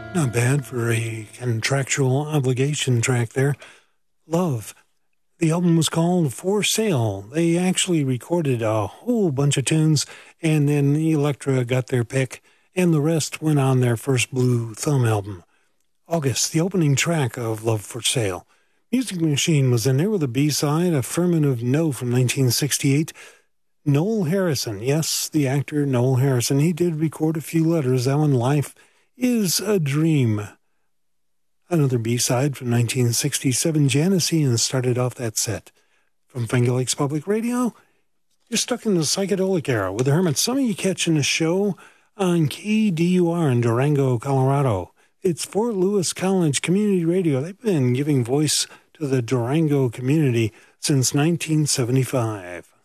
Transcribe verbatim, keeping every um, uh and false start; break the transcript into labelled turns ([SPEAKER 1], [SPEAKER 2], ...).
[SPEAKER 1] Not bad for a contractual obligation track there. Love. The album was called For Sale. They actually recorded a whole bunch of tunes, and then Elektra got their pick, and the rest went on their first Blue Thumb album. August, the opening track of Love for Sale. Music Machine was in there with a B-side, Affirmative No from nineteen sixty-eight. Noel Harrison, yes, the actor Noel Harrison, he did record a few letters. That one, Life is a Dream. Another B-side from nineteen sixty-seven, Janis Ian started off that set. From Finger Lakes Public Radio, you're stuck in the psychedelic era with the Hermits. Some of you catching the show on K D U R in Durango, Colorado. It's Fort Lewis College Community Radio. They've been giving voice to the Durango community since nineteen seventy-five.